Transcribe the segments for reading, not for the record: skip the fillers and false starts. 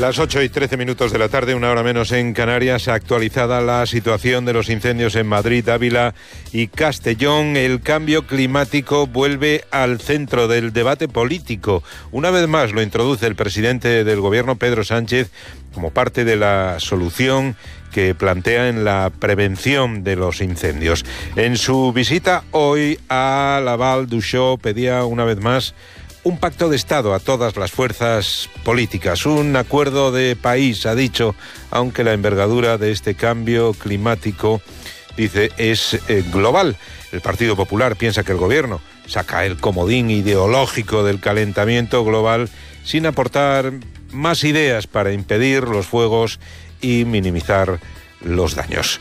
Las 8:13 de la tarde, una hora menos en Canarias, actualizada la situación de los incendios en Madrid, Ávila y Castellón. El cambio climático vuelve al centro del debate político. Una vez más lo introduce el presidente del gobierno, Pedro Sánchez, como parte de la solución que plantea en la prevención de los incendios. En su visita hoy a la Val d'Uixó pedía una vez más un pacto de Estado a todas las fuerzas políticas, un acuerdo de país, ha dicho, aunque la envergadura de este cambio climático, dice, es global. El Partido Popular piensa que el gobierno saca el comodín ideológico del calentamiento global sin aportar más ideas para impedir los fuegos y minimizar los daños.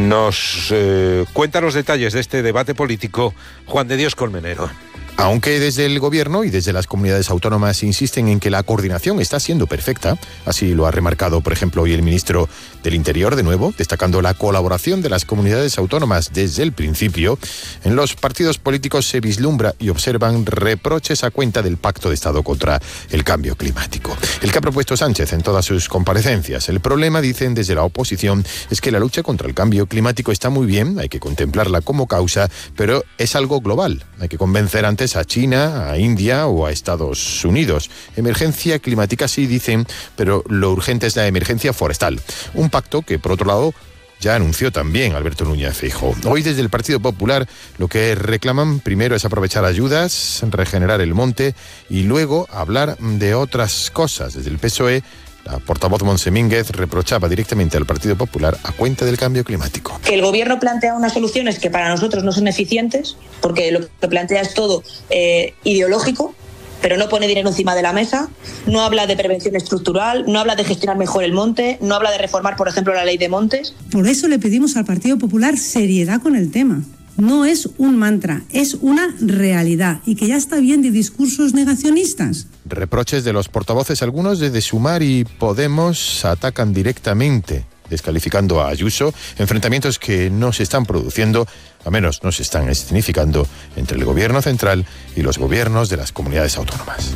Nos cuenta los detalles de este debate político Juan de Dios Colmenero. Aunque desde el gobierno y desde las comunidades autónomas insisten en que la coordinación está siendo perfecta, así lo ha remarcado, por ejemplo, hoy el ministro del Interior, de nuevo, destacando la colaboración de las comunidades autónomas desde el principio, en los partidos políticos se vislumbra y observan reproches a cuenta del Pacto de Estado contra el cambio climático, el que ha propuesto Sánchez en todas sus comparecencias. El problema, dicen desde la oposición, es que la lucha contra el cambio climático está muy bien, hay que contemplarla como causa, pero es algo global, hay que convencer antes a China, a India o a Estados Unidos. Emergencia climática sí, dicen, pero lo urgente es la emergencia forestal. Un pacto que, por otro lado, ya anunció también Alberto Núñez Feijóo. Hoy desde el Partido Popular lo que reclaman primero es aprovechar ayudas, regenerar el monte y luego hablar de otras cosas. Desde el PSOE, la portavoz Montse Mínguez reprochaba directamente al Partido Popular a cuenta del cambio climático. Que el gobierno plantea unas soluciones que para nosotros no son eficientes, porque lo que plantea es todo ideológico, pero no pone dinero encima de la mesa, no habla de prevención estructural, no habla de gestionar mejor el monte, no habla de reformar, por ejemplo, la ley de montes. Por eso le pedimos al Partido Popular seriedad con el tema. No es un mantra, es una realidad y que ya está bien de discursos negacionistas. Reproches de los portavoces, algunos desde Sumar y Podemos atacan directamente, descalificando a Ayuso, enfrentamientos que no se están produciendo, al menos no se están escenificando, entre el gobierno central y los gobiernos de las comunidades autónomas.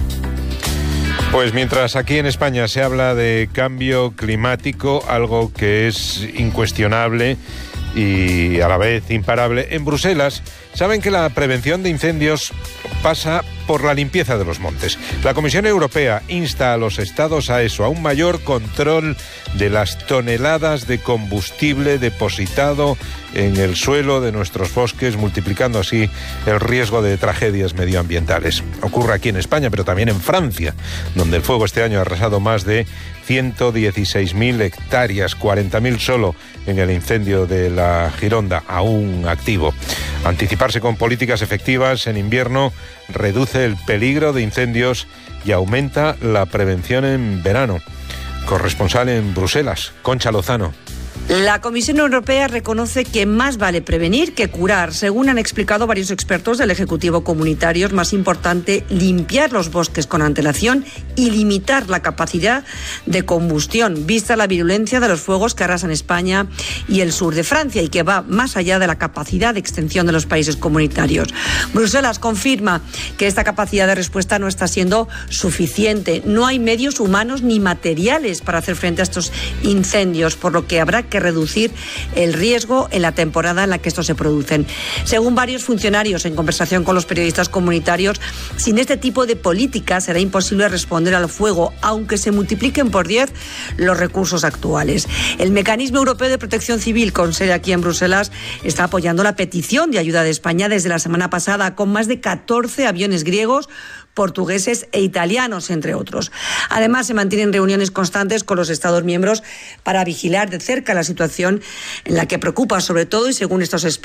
Pues mientras aquí en España se habla de cambio climático, algo que es incuestionable y a la vez imparable, en Bruselas saben que la prevención de incendios pasa por la limpieza de los montes. La Comisión Europea insta a los estados a eso, a un mayor control de las toneladas de combustible depositado en el suelo de nuestros bosques, multiplicando así el riesgo de tragedias medioambientales. Ocurre aquí en España, pero también en Francia, donde el fuego este año ha arrasado más de 116.000 hectáreas, 40.000 solo en el incendio de la Gironda, aún activo. Anticiparse con políticas efectivas en invierno reduce el peligro de incendios y aumenta la prevención en verano. Corresponsal en Bruselas, Concha Lozano. La Comisión Europea reconoce que más vale prevenir que curar. Según han explicado varios expertos del Ejecutivo comunitario, es más importante limpiar los bosques con antelación y limitar la capacidad de combustión, vista la virulencia de los fuegos que arrasan España y el sur de Francia y que va más allá de la capacidad de extensión de los países comunitarios. Bruselas confirma que esta capacidad de respuesta no está siendo suficiente. No hay medios humanos ni materiales para hacer frente a estos incendios, por lo que habrá que reducir el riesgo en la temporada en la que estos se producen. Según varios funcionarios en conversación con los periodistas comunitarios, sin este tipo de políticas será imposible responder al fuego, aunque se multipliquen por 10 los recursos actuales. El Mecanismo Europeo de Protección Civil, con sede aquí en Bruselas, está apoyando la petición de ayuda de España desde la semana pasada, con más de 14 aviones griegos, portugueses e italianos, entre otros. Además, se mantienen reuniones constantes con los Estados miembros para vigilar de cerca la situación en la que preocupa sobre todo, y según estos expertos,